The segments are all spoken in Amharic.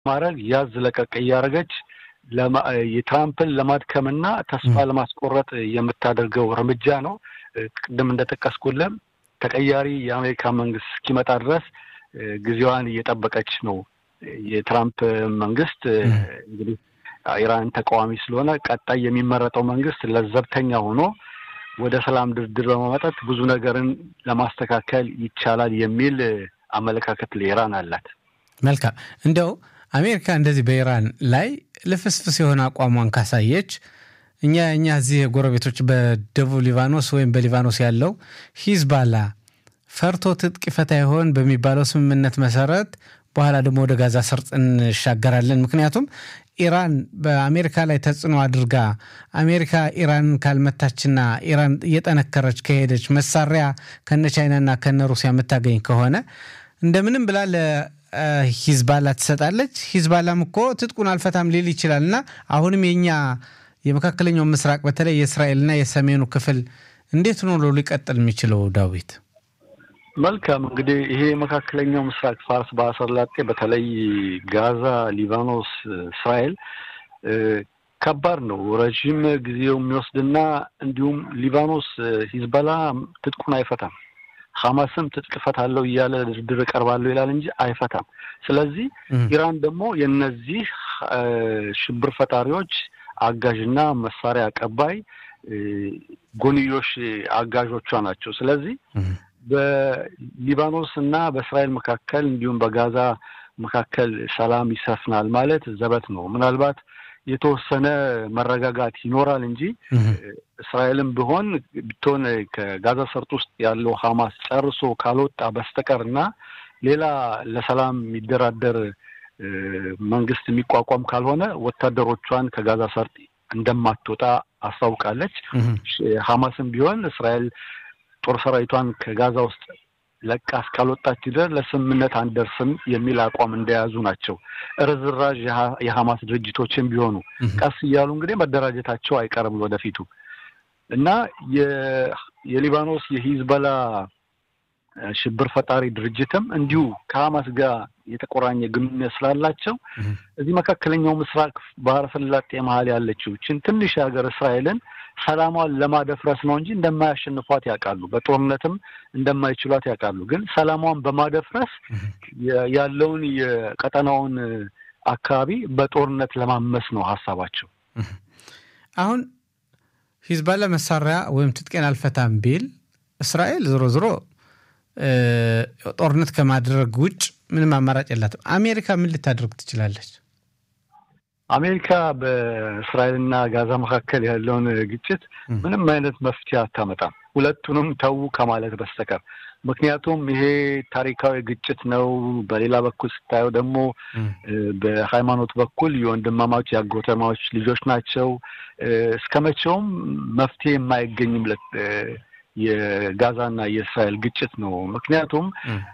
ማረግ ያዝ ለቀቅ ያረጋች የትራምፕን ለማድከምና ተስፋ ለማስቆረጥ የምታደርገው እርምጃ ነው። ቅድም እንደተቀስኩልም ተቀያሪ የአሜሪካ መንግስት እስኪመጣ ድረስ ጊዜዋን እየጠበቀች ነው። የትራምፕ መንግስት እንግዲህ ኢራን ተቃዋሚ ስለሆነ ቀጣይ የሚመረጠው መንግስት ለዘብተኛ ሆኖ ወደ ሰላም ድርድር በመመጣት ብዙ ነገርን ለማስተካከል ይቻላል የሚል አመለካከት ለኢራን አላት። መልካም እንደው አሜሪካ እንደዚህ በኢራን ላይ ለፍስፍስ የሆነ አቋሟን ካሳየች እኛ እዚህ ጎረቤቶች በደቡብ ሊባኖስ ወይም በሊባኖስ ያለው ሂዝባላ ፈርቶ ትጥቅ ፈታ ይሆን በሚባለው ስምምነት መሰረት በኋላ ደግሞ ወደ ጋዛ ሰርጥ እንሻገራለን። ምክንያቱም ኢራን በአሜሪካ ላይ ተጽዕኖ አድርጋ አሜሪካ ኢራንን ካልመታችና ኢራን እየጠነከረች ከሄደች መሳሪያ ከነ ቻይናና ከነ ሩሲያ የምታገኝ ከሆነ እንደምንም ብላ ለሂዝባላ ትሰጣለች። ሂዝባላም እኮ ትጥቁን አልፈታም ሊል ይችላልና አሁንም የኛ የመካከለኛው ምስራቅ በተለይ የእስራኤልና የሰሜኑ ክፍል እንዴት ነው ሊቀጥል የሚችለው? ዳዊት መልካም እንግዲህ ይሄ መካከለኛው ምስራቅ ፋርስ ባህረ ሰላጤ በተለይ ጋዛ፣ ሊባኖስ፣ እስራኤል ከባድ ነው። ረጅም ጊዜው የሚወስድና እንዲሁም ሊባኖስ ሂዝባላ ትጥቁን አይፈታም። ሐማስም ትጥቅ ፈታለው እያለ ድርድር ቀርባለው ይላል እንጂ አይፈታም። ስለዚህ ኢራን ደግሞ የነዚህ ሽብር ፈጣሪዎች አጋዥና መሳሪያ አቀባይ ጎንዮሽ አጋዦቿ ናቸው። ስለዚህ በሊባኖስ እና በእስራኤል መካከል እንዲሁም በጋዛ መካከል ሰላም ይሰፍናል ማለት ዘበት ነው። ምናልባት የተወሰነ መረጋጋት ይኖራል እንጂ እስራኤልም ብትሆን ከጋዛ ሰርጥ ውስጥ ያለው ሐማስ ጨርሶ ካልወጣ በስተቀርና ሌላ ለሰላም የሚደራደር መንግስት የሚቋቋም ካልሆነ ወታደሮቿን ከጋዛ ሰርጥ እንደማትወጣ አስታውቃለች። ሐማስም ቢሆን እስራኤል ጦር ሰራዊቷን ከጋዛ ውስጥ ለቃ እስካልወጣች ድረስ ለስምምነት አንደርስም የሚል አቋም እንደያዙ ናቸው። ርዝራዥ የሐማስ ድርጅቶችን ቢሆኑ ቀስ እያሉ እንግዲህ መደራጀታቸው አይቀርም ወደፊቱ እና የሊባኖስ የሂዝባላ ሽብር ፈጣሪ ድርጅትም እንዲሁ ከሐማስ ጋር የተቆራኘ ግንኙነት ስላላቸው እዚህ መካከለኛው ምስራቅ ባህረ ሰላጤ መሃል ያለችው ትንሽ ሀገር እስራኤልን ሰላሟን ለማደፍረስ ነው እንጂ እንደማያሸንፏት ያውቃሉ። በጦርነትም እንደማይችሏት ያውቃሉ። ግን ሰላሟን በማደፍረስ ያለውን የቀጠናውን አካባቢ በጦርነት ለማመስ ነው ሐሳባቸው። አሁን ሂዝባላ መሳሪያ ወይም ትጥቄን አልፈታም ቢል እስራኤል ዞሮ ጦርነት ከማድረግ ውጭ ምንም አማራጭ የላትም። አሜሪካ ምን ልታደርግ ትችላለች? አሜሪካ በእስራኤልና ጋዛ መካከል ያለውን ግጭት ምንም አይነት መፍትሄ አታመጣም፣ ሁለቱንም ተው ከማለት በስተቀር። ምክንያቱም ይሄ ታሪካዊ ግጭት ነው። በሌላ በኩል ስታየው ደግሞ በሃይማኖት በኩል የወንድማማች ያጎተማዎች ልጆች ናቸው። እስከመቼውም መፍትሄ የማይገኝለት የጋዛና የእስራኤል ግጭት ነው። ምክንያቱም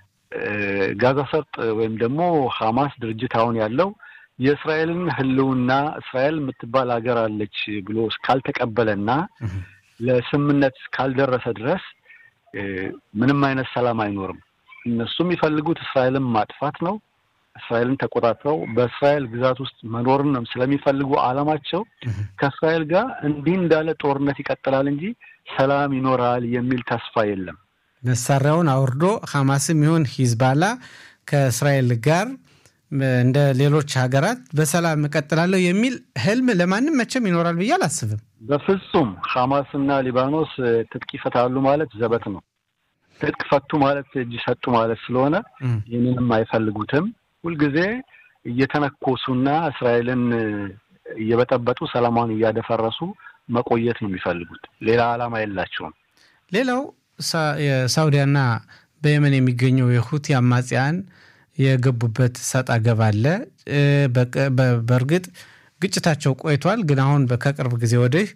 ጋዛ ሰርጥ ወይም ደግሞ ሐማስ ድርጅት አሁን ያለው የእስራኤልን ህልውና እስራኤል የምትባል ሀገር አለች ብሎ እስካልተቀበለና ለስምምነት እስካልደረሰ ድረስ ምንም አይነት ሰላም አይኖርም። እነሱ የሚፈልጉት እስራኤልን ማጥፋት ነው። እስራኤልን ተቆጣጥረው በእስራኤል ግዛት ውስጥ መኖርን ነው ስለሚፈልጉ ዓላማቸው። ከእስራኤል ጋር እንዲህ እንዳለ ጦርነት ይቀጥላል እንጂ ሰላም ይኖራል የሚል ተስፋ የለም። መሳሪያውን አውርዶ ሐማስም ይሁን ሂዝባላ ከእስራኤል ጋር እንደ ሌሎች ሀገራት በሰላም እቀጥላለሁ የሚል ህልም ለማንም መቼም ይኖራል ብዬ አላስብም። በፍጹም ሐማስና ሊባኖስ ትጥቅ ይፈታሉ ማለት ዘበት ነው። ትጥቅ ፈቱ ማለት እጅ ሰጡ ማለት ስለሆነ ይህንንም አይፈልጉትም። ሁልጊዜ እየተነኮሱና እስራኤልን እየበጠበጡ ሰላማን እያደፈረሱ መቆየት ነው የሚፈልጉት። ሌላ ዓላማ የላቸውም። ሌላው የሳውዲያና በየመን የሚገኘው የሁቲ አማጽያን የገቡበት ሰጣ ገባ አለ። በእርግጥ ግጭታቸው ቆይቷል፣ ግን አሁን ከቅርብ ጊዜ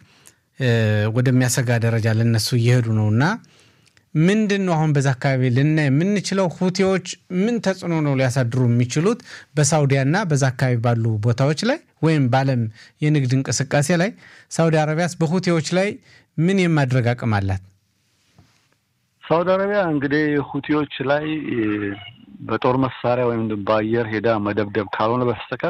ወደሚያሰጋ ደረጃ ለነሱ እየሄዱ ነውና ምንድነው አሁን በዛ አካባቢ ልናይ የምንችለው? ሁቲዎች ምን ተጽዕኖ ነው ሊያሳድሩ የሚችሉት በሳውዲያና በዛ አካባቢ ባሉ ቦታዎች ላይ ወይም በዓለም የንግድ እንቅስቃሴ ላይ? ሳውዲ አረቢያስ በሁቲዎች ላይ ምን የማድረግ አቅም አላት? ሳውዲ አረቢያ እንግዲህ ሁቲዎች ላይ በጦር መሳሪያ ወይም በአየር ሄዳ መደብደብ ካልሆነ በስተቀር